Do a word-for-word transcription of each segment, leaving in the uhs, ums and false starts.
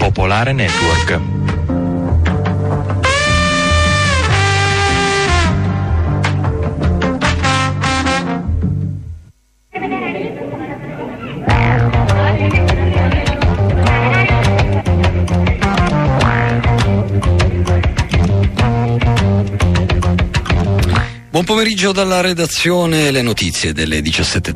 Popolare Network. Buon pomeriggio dalla redazione, le notizie delle diciassette e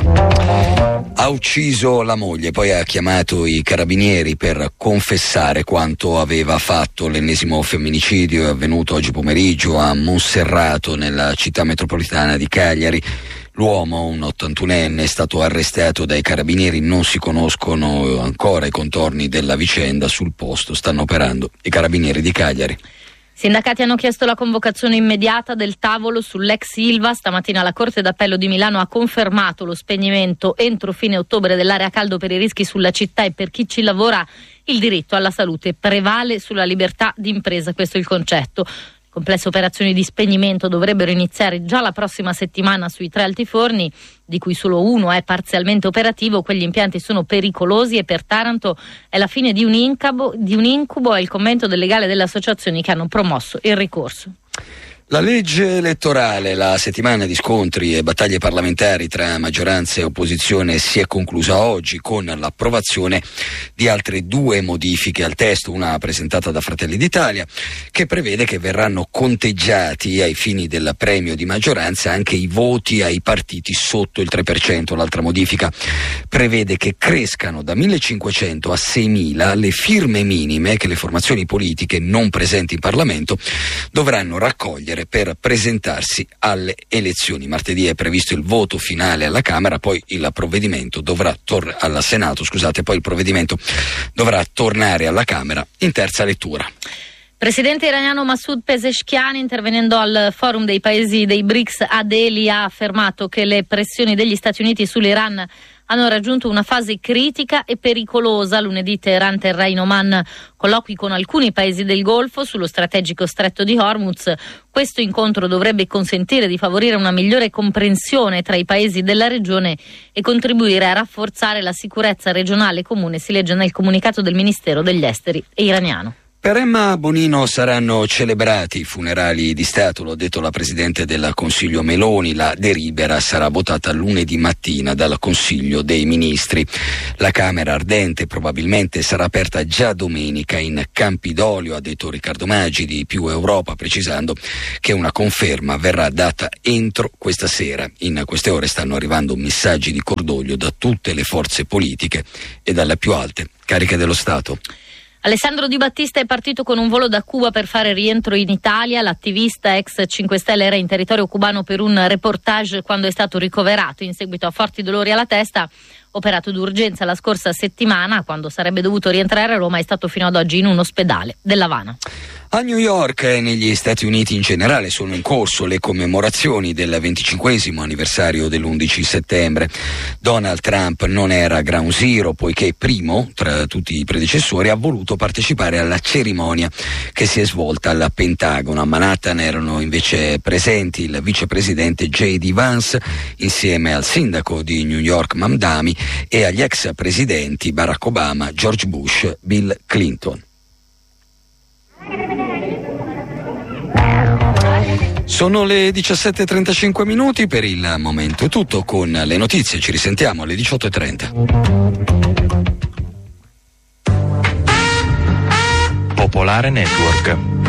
trenta. Ha ucciso la moglie, poi ha chiamato i carabinieri per confessare quanto aveva fatto. L'ennesimo femminicidio è avvenuto oggi pomeriggio a Monserrato, nella città metropolitana di Cagliari. L'uomo, un ottantunenne, è stato arrestato dai carabinieri. Non si conoscono ancora i contorni della vicenda. Sul posto stanno operando i carabinieri di Cagliari. Sindacati hanno chiesto la convocazione immediata del tavolo sull'ex Ilva. Stamattina la Corte d'Appello di Milano ha confermato lo spegnimento entro fine ottobre dell'area caldo per i rischi sulla città e per chi ci lavora. Il diritto alla salute prevale sulla libertà di impresa, questo è il concetto. Complesse operazioni di spegnimento dovrebbero iniziare già la prossima settimana sui tre altiforni, di cui solo uno è parzialmente operativo. Quegli impianti sono pericolosi e per Taranto è la fine di un incubo, di un incubo è il commento del legale delle associazioni che hanno promosso il ricorso. La legge elettorale, la settimana di scontri e battaglie parlamentari tra maggioranza e opposizione si è conclusa oggi con l'approvazione di altre due modifiche al testo, una presentata da Fratelli d'Italia che prevede che verranno conteggiati ai fini del premio di maggioranza anche i voti ai partiti sotto il tre per cento. L'altra modifica prevede che crescano da millecinquecento a seimila le firme minime che le formazioni politiche non presenti in Parlamento dovranno raccogliere per presentarsi alle elezioni. Martedì è previsto il voto finale alla Camera, poi il provvedimento dovrà tor- alla Senato, scusate, poi il provvedimento dovrà tornare alla Camera in terza lettura. Presidente iraniano Masoud Pezeshkian, intervenendo al forum dei paesi dei B R I C S a Delhi, ha affermato che le pressioni degli Stati Uniti sull'Iran hanno raggiunto una fase critica e pericolosa. Lunedì Teheran terrà in Oman colloqui con alcuni paesi del Golfo sullo strategico stretto di Hormuz. Questo incontro dovrebbe consentire di favorire una migliore comprensione tra i paesi della regione e contribuire a rafforzare la sicurezza regionale comune, si legge nel comunicato del Ministero degli Esteri iraniano. Per Emma Bonino saranno celebrati i funerali di Stato, lo ha detto la Presidente del Consiglio Meloni. La delibera sarà votata lunedì mattina dal Consiglio dei Ministri. La Camera ardente probabilmente sarà aperta già domenica in Campidoglio, ha detto Riccardo Maggi di Più Europa, precisando che una conferma verrà data entro questa sera. In queste ore stanno arrivando messaggi di cordoglio da tutte le forze politiche e dalle più alte cariche dello Stato. Alessandro Di Battista è partito con un volo da Cuba per fare rientro in Italia. L'attivista ex cinque Stelle era in territorio cubano per un reportage quando è stato ricoverato in seguito a forti dolori alla testa. Operato d'urgenza la scorsa settimana, quando sarebbe dovuto rientrare a Roma, è stato fino ad oggi in un ospedale dell'Havana. A New York e negli Stati Uniti in generale sono in corso le commemorazioni del venticinquesimo anniversario dell'undici settembre. Donald Trump non era ground zero, poiché primo tra tutti i predecessori ha voluto partecipare alla cerimonia che si è svolta al Pentagono. A Manhattan erano invece presenti il vicepresidente J D Vance insieme al sindaco di New York Mamdani e agli ex presidenti Barack Obama, George Bush, Bill Clinton. Sono le diciassette e trentacinque minuti, per il momento è tutto con le notizie, ci risentiamo alle diciotto e trenta. Popolare Network.